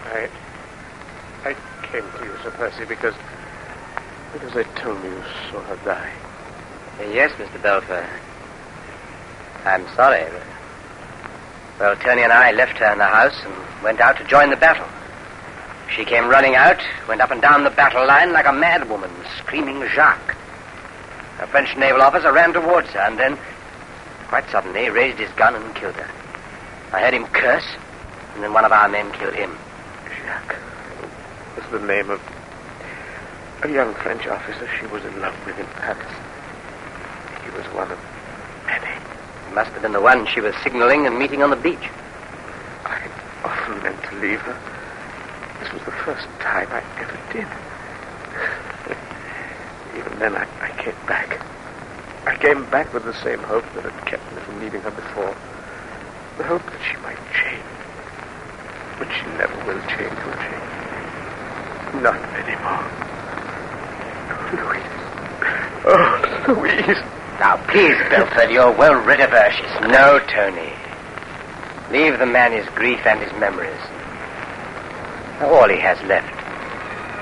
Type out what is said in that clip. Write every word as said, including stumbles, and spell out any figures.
I... I came to you, Sir Percy, because... because they told me you saw her die. Yes, Mister Belfer. I'm sorry, but... Well, Tony and I left her in the house and went out to join the battle. She came running out, went up and down the battle line like a mad woman, screaming Jacques. A French naval officer ran towards her and then, quite suddenly, raised his gun and killed her. I heard him curse, and then one of our men killed him. Jacques was the name of a young French officer she was in love with in Paris. He was one of many. He must have been the one she was signaling and meeting on the beach. I often meant to leave her. This was the first time I ever did. Even then, I, I came back. I came back with the same hope that had kept me from leaving her before. The hope that she might change. But she never will change, will she? Not anymore. Louise. Oh, Louise. Now, please, Belford, you're well rid of her. She's... No, Tony. Leave the man his grief and his memories. All he has left.